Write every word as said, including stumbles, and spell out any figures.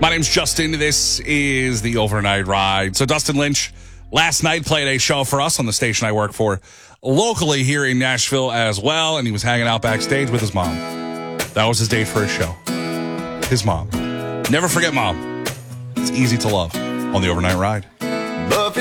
My name's Justin. This is the Overnight Ride. So Dustin Lynch last night played a show for us on the station I work for locally here in Nashville as well, and he was hanging out backstage with his mom. That was his date for his show. His mom. Never forget mom. It's easy to love on the Overnight Ride. Love